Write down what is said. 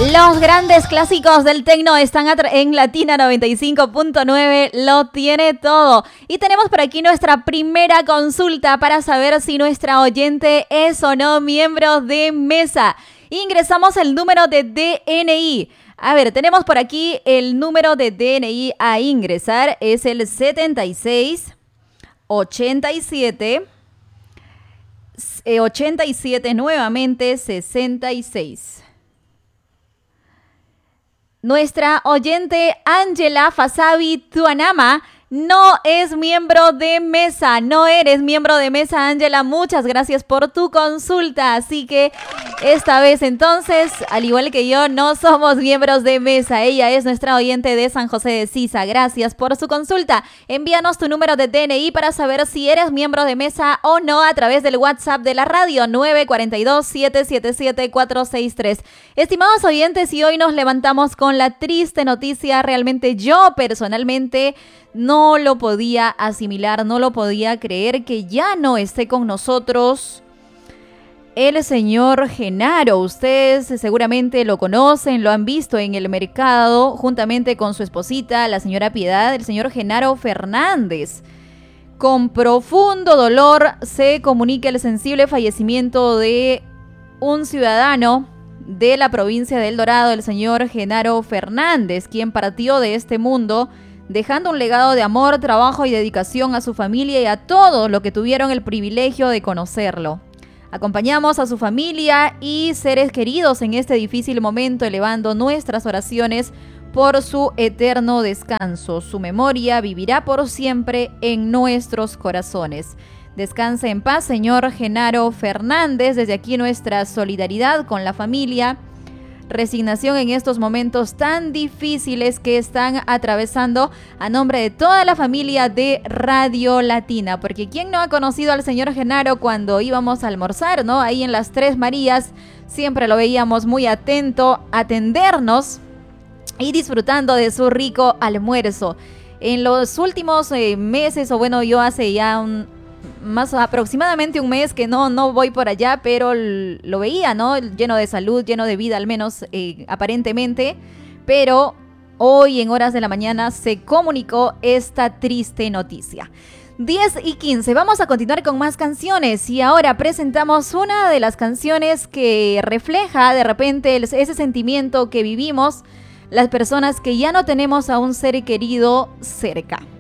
Los grandes clásicos del tecno están en Latina 95.9, lo tiene todo. Y tenemos por aquí nuestra primera consulta para saber si nuestra oyente es o no miembro de mesa. Ingresamos el número de DNI. A ver, tenemos por aquí el número de DNI a ingresar, es el 76 87 87 nuevamente 66. Nuestra oyente Ángela Fasabi Tuanama no es miembro de mesa. No eres miembro de mesa, Ángela. Muchas gracias por tu consulta. Así que esta vez entonces, al igual que yo, no somos miembros de mesa. Ella es nuestra oyente de San José de Sisa. Gracias por su consulta. Envíanos tu número de DNI para saber si eres miembro de mesa o no a través del WhatsApp de la radio 942-777-463. Estimados oyentes, y hoy nos levantamos con la triste noticia. Realmente yo personalmente no lo podía asimilar, no lo podía creer que ya no esté con nosotros el señor Genaro. Ustedes seguramente lo conocen, lo han visto en el mercado juntamente con su esposita, la señora Piedad, el señor Genaro Fernández. Con profundo dolor se comunica el sensible fallecimiento de un ciudadano de la provincia de El Dorado, el señor Genaro Fernández, quien partió de este mundo dejando un legado de amor, trabajo y dedicación a su familia y a todos los que tuvieron el privilegio de conocerlo. Acompañamos a su familia y seres queridos en este difícil momento, elevando nuestras oraciones por su eterno descanso. Su memoria vivirá por siempre en nuestros corazones. Descanse en paz, señor Genaro Fernández. Desde aquí nuestra solidaridad con la familia. Resignación en estos momentos tan difíciles que están atravesando, a nombre de toda la familia de Radio Latina, porque ¿quién no ha conocido al señor Genaro cuando íbamos a almorzar, ¿no? Ahí en las Tres Marías, siempre lo veíamos muy atento, a atendernos y disfrutando de su rico almuerzo. En los últimos meses, o bueno, yo hace ya más aproximadamente un mes que no voy por allá, pero lo veía, ¿no? Lleno de salud, lleno de vida, al menos aparentemente. Pero hoy en horas de la mañana se comunicó esta triste noticia. 10:15, vamos a continuar con más canciones y ahora presentamos una de las canciones que refleja de repente ese sentimiento que vivimos las personas que ya no tenemos a un ser querido cerca.